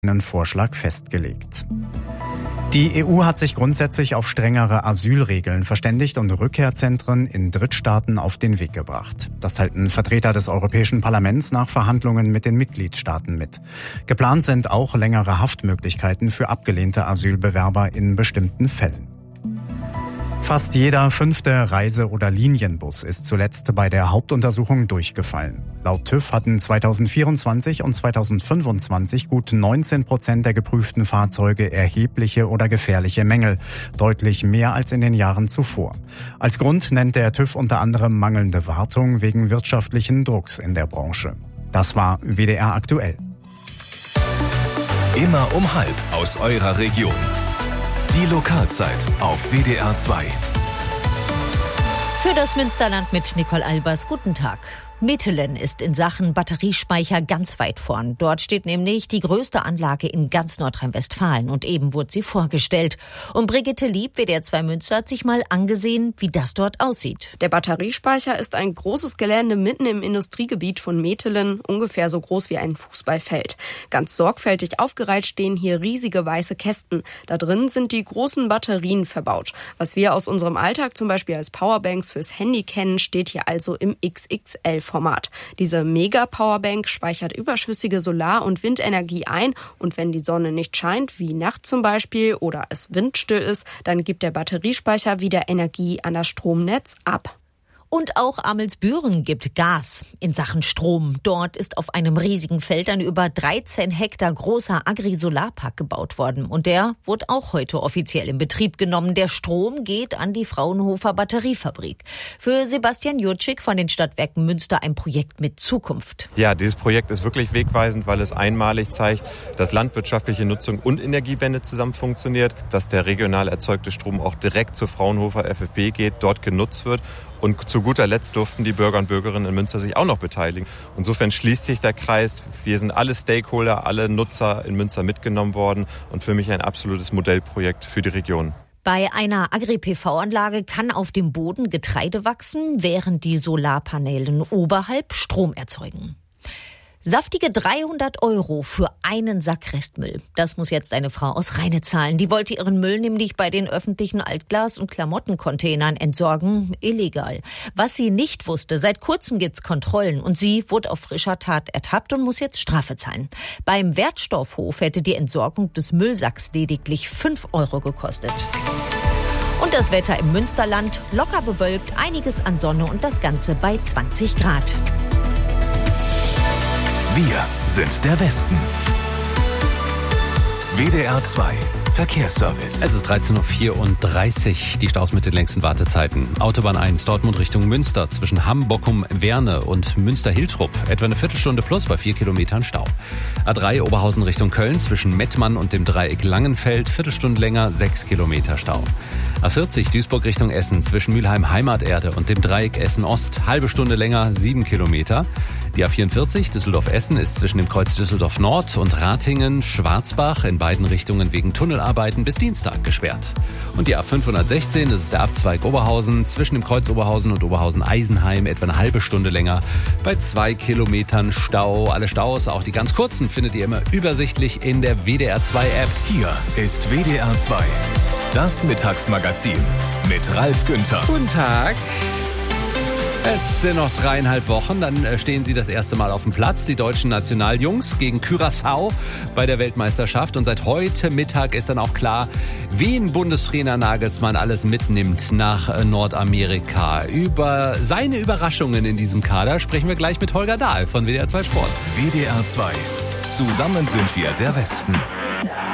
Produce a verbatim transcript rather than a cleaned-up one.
einen Vorschlag festgelegt. Die E U hat sich grundsätzlich auf strengere Asylregeln verständigt und Rückkehrzentren in Drittstaaten auf den Weg gebracht. Das teilten Vertreter des Europäischen Parlaments nach Verhandlungen mit den Mitgliedstaaten mit. Geplant sind auch längere Haftmöglichkeiten für abgelehnte Asylbewerber in bestimmten Fällen. Fast jeder fünfte Reise- oder Linienbus ist zuletzt bei der Hauptuntersuchung durchgefallen. Laut TÜV hatten zweitausendvierundzwanzig und zweitausendfünfundzwanzig gut neunzehn Prozent der geprüften Fahrzeuge erhebliche oder gefährliche Mängel, deutlich mehr als in den Jahren zuvor. Als Grund nennt der TÜV unter anderem mangelnde Wartung wegen wirtschaftlichen Drucks in der Branche. Das war W D R aktuell. Immer um halb aus eurer Region. Die Lokalzeit auf W D R zwei. Für das Münsterland mit Nicole Albers. Guten Tag. Metelen ist in Sachen Batteriespeicher ganz weit vorn. Dort steht nämlich die größte Anlage in ganz Nordrhein-Westfalen und eben wurde sie vorgestellt. Und Brigitte Lieb, W D R zwei Münster, hat sich mal angesehen, wie das dort aussieht. Der Batteriespeicher ist ein großes Gelände mitten im Industriegebiet von Metelen, ungefähr so groß wie ein Fußballfeld. Ganz sorgfältig aufgereiht stehen hier riesige weiße Kästen. Da drin sind die großen Batterien verbaut. Was wir aus unserem Alltag zum Beispiel als Powerbanks fürs Handy kennen, steht hier also im X X L-Format. Diese Mega-Powerbank speichert überschüssige Solar- und Windenergie ein und wenn die Sonne nicht scheint, wie nachts zum Beispiel, oder es windstill ist, dann gibt der Batteriespeicher wieder Energie an das Stromnetz ab. Und auch Amelsbüren gibt Gas in Sachen Strom. Dort ist auf einem riesigen Feld ein über dreizehn Hektar großer Agri-Solarpark gebaut worden. Und der wurde auch heute offiziell in Betrieb genommen. Der Strom geht an die Fraunhofer Batteriefabrik. Für Sebastian Jurczyk von den Stadtwerken Münster ein Projekt mit Zukunft. Ja, dieses Projekt ist wirklich wegweisend, weil es einmalig zeigt, dass landwirtschaftliche Nutzung und Energiewende zusammen funktioniert, dass der regional erzeugte Strom auch direkt zur Fraunhofer F F B geht, dort genutzt wird. Und zu guter Letzt durften die Bürger und Bürgerinnen in Münster sich auch noch beteiligen. Insofern schließt sich der Kreis. Wir sind alle Stakeholder, alle Nutzer in Münster mitgenommen worden und für mich ein absolutes Modellprojekt für die Region. Bei einer Agri-P V-Anlage kann auf dem Boden Getreide wachsen, während die Solarpaneelen oberhalb Strom erzeugen. Saftige dreihundert Euro für einen Sack Restmüll. Das muss jetzt eine Frau aus Rheine zahlen. Die wollte ihren Müll nämlich bei den öffentlichen Altglas- und Klamottencontainern entsorgen. Illegal. Was sie nicht wusste, seit kurzem gibt's Kontrollen und sie wurde auf frischer Tat ertappt und muss jetzt Strafe zahlen. Beim Wertstoffhof hätte die Entsorgung des Müllsacks lediglich fünf Euro gekostet. Und das Wetter im Münsterland locker bewölkt, einiges an Sonne und das Ganze bei zwanzig Grad. Wir sind der Westen. W D R zwei Verkehrsservice. Es ist dreizehn Uhr vierunddreißig, die Staus mit den längsten Wartezeiten. Autobahn eins, Dortmund Richtung Münster, zwischen Hamm-Bockum-Werne und Münster-Hiltrup. Etwa eine Viertelstunde plus bei vier Kilometern Stau. A drei, Oberhausen Richtung Köln, zwischen Mettmann und dem Dreieck Langenfeld. Viertelstunde länger, sechs Kilometer Stau. A vierzig, Duisburg Richtung Essen, zwischen Mülheim-Heimaterde und dem Dreieck Essen-Ost. Halbe Stunde länger, sieben Kilometer. Die A vierundvierzig, Düsseldorf-Essen, ist zwischen dem Kreuz Düsseldorf-Nord und Ratingen-Schwarzbach in beiden Richtungen wegen Tunnelarbeiten bis Dienstag gesperrt. Und die A fünfhundertsechzehn, das ist der Abzweig Oberhausen, zwischen dem Kreuz Oberhausen und Oberhausen-Eisenheim, etwa eine halbe Stunde länger, bei zwei Kilometern Stau. Alle Staus, auch die ganz kurzen, findet ihr immer übersichtlich in der W D R zwei App. Hier ist W D R zwei, das Mittagsmagazin mit Ralf Günther. Guten Tag. Es sind noch dreieinhalb Wochen, dann stehen sie das erste Mal auf dem Platz, die deutschen Nationaljungs gegen Curaçao bei der Weltmeisterschaft. Und seit heute Mittag ist dann auch klar, wen Bundestrainer Nagelsmann alles mitnimmt nach Nordamerika. Über seine Überraschungen in diesem Kader sprechen wir gleich mit Holger Dahl von W D R zwei Sport. W D R zwei, zusammen sind wir der Westen.